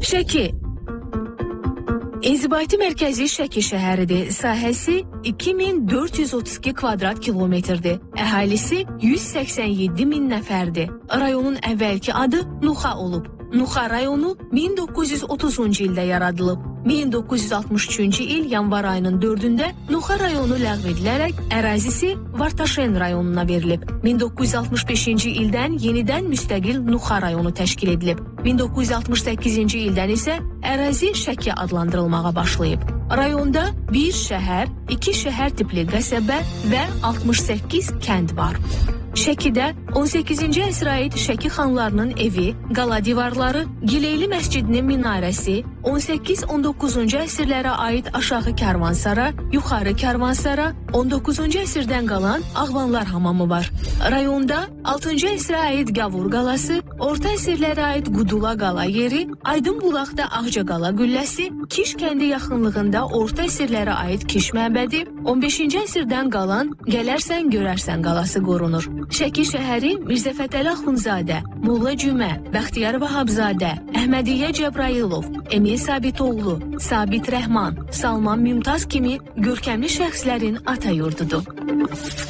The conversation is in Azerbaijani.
Şəki. İnzibati mərkəzi Şəki şəhəridir. Sahəsi 2432 kvadrat kilometrdir. Əhalisi 187 min nəfərdir. Rayonun əvvəlki adı Nuxa olub. Nuxa rayonu 1930-cu ildə yaradılıb. 1963-cü il yanvar ayının 4-də Nuxa rayonu ləğv edilərək ərazisi Vartaşen rayonuna verilib. 1965-ci ildən yenidən müstəqil Nuxa rayonu təşkil edilib. 1968-ci ildən isə ərazi Şəki adlandırılmağa başlayıb. Rayonda bir şəhər, 2 şəhər tipli qəsəbə və 68 kənd var. Şəkidə 18-ci əsrə aid Şəki xanlarının evi, qala divarları, Gileyli məscidinin minarəsi, 18-19-cu əsrlərə aid aşağı karvansara, yuxarı karvansara, 19-cu əsrdən qalan Ağvanlar hamamı var. Rayonda 6-cı əsrə aid Gavur qalası, orta əsrlərə aid Qudula qala yeri, Aydın bulaqda Ağca qala qülləsi, Kiş kəndi yaxınlığında orta əsrlərə aid Kiş məbədi, 15-ci əsrdən qalan Gələrsən görərsən qalası qorunur. Şəki şəhəri Mirzə Fətəli Axundzadə, Molla Cümə, Bəxtiyar Vahabzadə, Əhmədiyyə Cəbrayılov, Emil Sabitoğlu, Sabit Rəhman, Salman Mümtaz kimi görkəmli şəxslərin ata yurdudur.